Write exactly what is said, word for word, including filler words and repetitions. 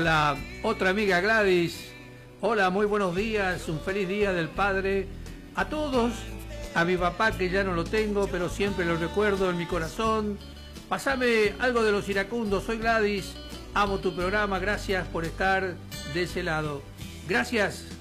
Hola, otra amiga Gladys. Hola, muy buenos días, un feliz día del padre a todos, a mi papá que ya no lo tengo, pero siempre lo recuerdo en mi corazón. Pásame algo de los iracundos, soy Gladys, amo tu programa, gracias por estar de ese lado. Gracias.